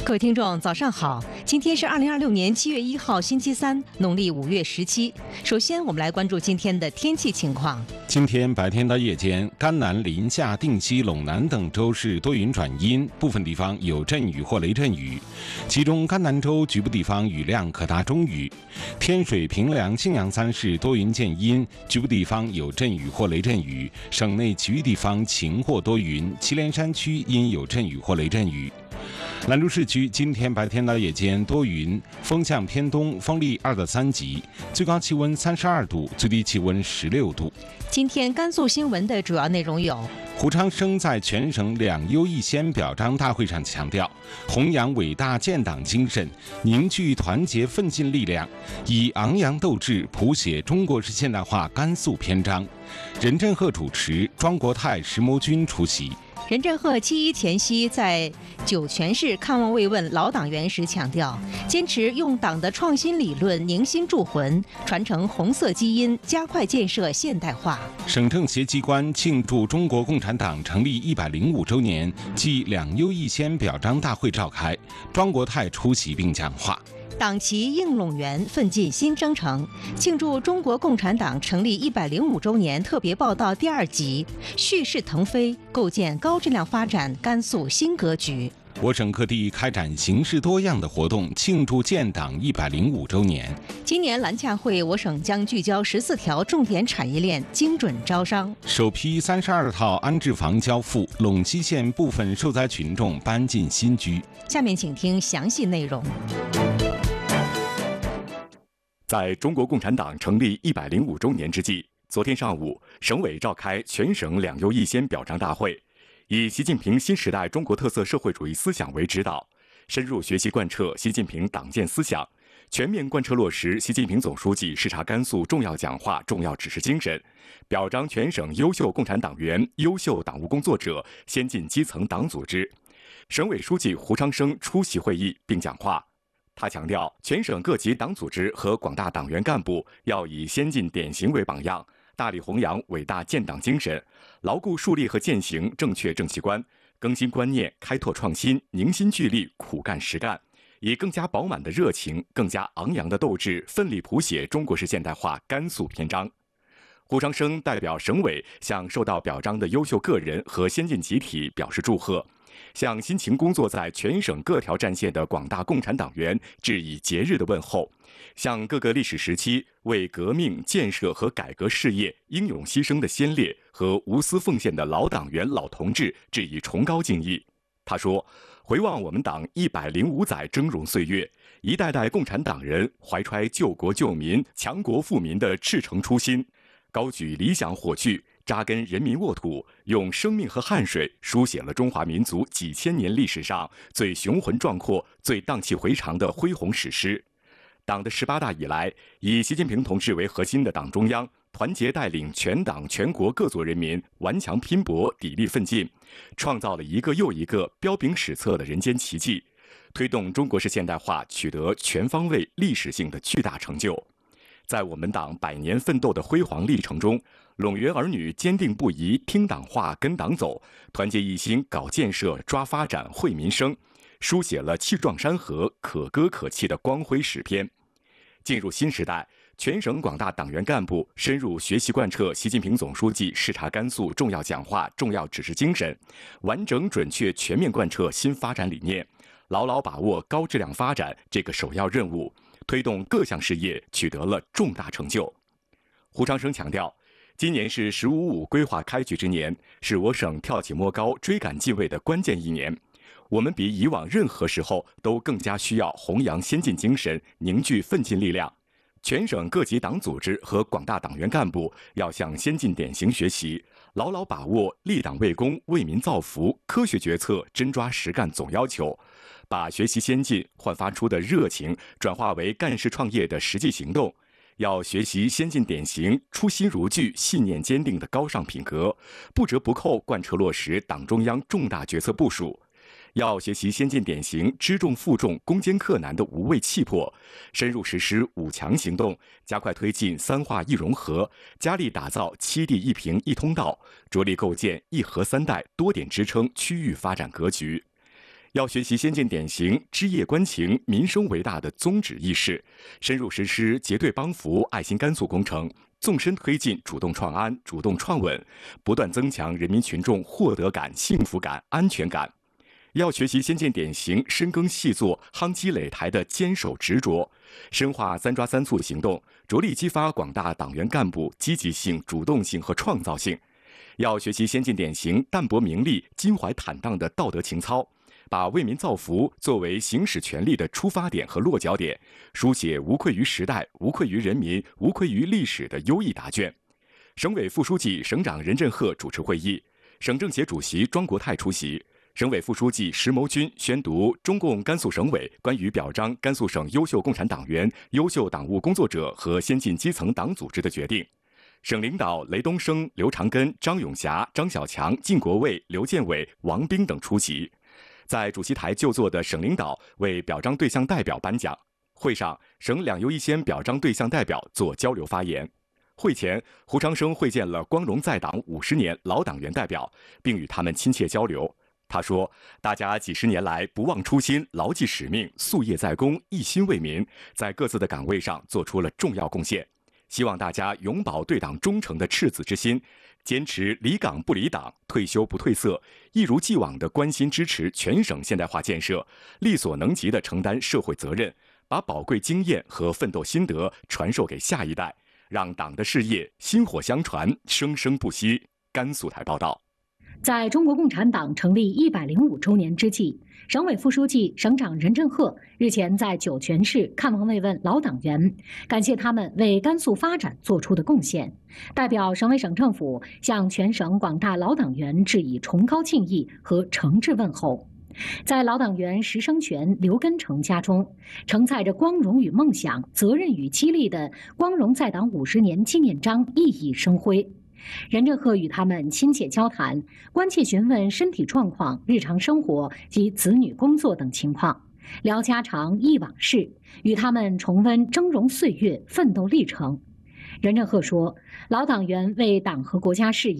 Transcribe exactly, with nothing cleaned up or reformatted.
各位听众，早上好！今天是二零二六年七月一号，星期三，农历五月十七。首先，我们来关注今天的天气情况。 今天白天到夜间，甘南、临夏、定西、陇南等州是多云转阴，部分地方有阵雨或雷阵雨，其中甘南州局部地方雨量可达中雨。天水、平凉、信阳三市多云见阴，局部地方有阵雨或雷阵雨，省内其余地方晴或多云，祁连山区因有阵雨或雷阵雨。兰州市区今天白天到夜间多云，风向偏东，风力二到三级，最高气温三十二度，最低气温十六度。 今天甘肃新闻的主要内容有： 胡昌生在全省两优一先表彰大会上强调，弘扬伟大建党精神，凝聚团结奋进力量，以昂扬斗志谱写中国式现代化甘肃篇章。任振赫主持，庄国泰、石谋军出席。 任振赫七一前夕在酒泉市看望慰问老党员时强调，坚持用党的创新理论凝心铸魂，传承红色基因，加快建设现代化。 省政协机关庆祝中国共产党成立一百零五周年暨两优一先表彰大会召开，庄国泰出席并讲话。 党旗映陇源，奋进新征程。庆祝中国共产党成立一百零五周年特别报道第二集：蓄势腾飞，构建高质量发展甘肃新格局。 我省各地开展形式多样的活动，庆祝建党一百零五周年。 今年蓝洽会，我省将聚焦十四条重点产业链，精准招商。 首批三十二套安置房交付，陇西县部分受灾群众搬进新居。 下面请听详细内容。 在中国共产党成立一百零五周年之际，昨天上午，省委召开全省两优一先表彰大会，以习近平新时代中国特色社会主义思想为指导，深入学习贯彻习近平党建思想，全面贯彻落实习近平总书记视察甘肃重要讲话、重要指示精神，表彰全省优秀共产党员、优秀党务工作者、先进基层党组织。省委书记胡昌生出席会议并讲话。他强调，全省各级党组织和广大党员干部要以先进典型为榜样，大力弘扬伟大建党精神，牢固树立和践行正确政绩观，更新观念，开拓创新，凝心聚力，苦干实干，以更加饱满的热情、更加昂扬的斗志，奋力谱写中国式现代化甘肃篇章。胡昌生代表省委向受到表彰的优秀个人和先进集体表示祝贺，向辛勤工作在全省各条战线的广大共产党员致以节日的问候，向各个历史时期为革命建设和改革事业英勇牺牲的先烈和无私奉献的老党员老同志致以崇高敬意。他说，回望我们党一百零五载峥嵘岁月，一代代共产党人怀揣救国救民、强国富民的赤诚初心，高举理想火炬，扎根人民沃土，用生命和汗水书写了中华民族几千年历史上最雄浑壮阔、最荡气回肠的恢宏史诗。党的十八大以来，以习近平同志为核心的党中央团结带领全党全国各族人民顽强拼搏、砥砺奋进，创造了一个又一个彪炳史册的人间奇迹，推动中国式现代化取得全方位历史性的巨大成就。在我们党百年奋斗的辉煌历程中，陇源儿女坚定不移听党话跟党走，团结一心搞建设抓发展惠民生，书写了气壮山河可歌可泣的光辉史篇。进入新时代，全省广大党员干部深入学习贯彻习近平总书记视察甘肃重要讲话、重要指示精神，完整准确全面贯彻新发展理念，牢牢把握高质量发展这个首要任务，推动各项事业取得了重大成就。胡昌生强调，今年是“十五五”规划开局之年，是我省跳起摸高、追赶进位的关键一年。我们比以往任何时候都更加需要弘扬先进精神，凝聚奋进力量。全省各级党组织和广大党员干部要向先进典型学习，牢牢把握立党为公、为民造福、科学决策、真抓实干总要求，把学习先进焕发出的热情转化为干事创业的实际行动。要学习先进典型初心如炬、信念坚定的高尚品格，不折不扣贯彻落实党中央重大决策部署。要学习先进典型知重负重、攻坚克难的无畏气魄，深入实施五强行动，加快推进三化一融合，加力打造七地一平一通道，着力构建一核三带多点支撑区域发展格局。 要学习先进典型、枝叶关情、民生为大的宗旨意识，深入实施结对帮扶爱心甘肃工程，纵深推进主动创安、主动创稳，不断增强人民群众获得感、幸福感、安全感。要学习先进典型深耕细作、夯基垒台的坚守执着，深化三抓三促行动，着力激发广大党员干部积极性、主动性和创造性。要学习先进典型淡泊名利、襟怀坦荡的道德情操，把为民造福作为行使权力的出发点和落脚点，书写无愧于时代、无愧于人民、无愧于历史的优异答卷。省委副书记、省长任振赫主持会议，省政协主席庄国泰出席。省委副书记石谋军宣读中共甘肃省委关于表彰甘肃省优秀共产党员、优秀党务工作者和先进基层党组织的决定。省领导雷东升、刘长根、张永霞、张小强、靳国卫、刘建伟、王兵等出席。在主席台就座的省领导为表彰对象代表颁奖。会上，省两优一先表彰对象代表做交流发言。会前，胡长生会见了光荣在党五十年老党员代表，并与他们亲切交流。他说：“大家几十年来不忘初心，牢记使命，夙夜在公，一心为民，在各自的岗位上做出了重要贡献。希望大家永葆对党忠诚的赤子之心，坚持离岗不离党，退休不褪色，一如既往地关心支持全省现代化建设，力所能及地承担社会责任，把宝贵经验和奋斗心得传授给下一代，让党的事业薪火相传，生生不息。”甘肃台报道。 在中国共产党成立一百零五周年之际，省委副书记、省长任振赫日前在酒泉市看望慰问老党员，感谢他们为甘肃发展做出的贡献，代表省委省政府向全省广大老党员致以崇高敬意和诚挚问候。在老党员石生全、刘根成家中，承载着光荣与梦想、责任与激励的光荣在党五十年纪念章熠熠生辉。任振赫与他们亲切交谈，关切询问身体状况、日常生活及子女工作等情况，聊家常、忆往事，与他们重温峥嵘岁月、奋斗历程。任振赫说：“老党员为党和国家事业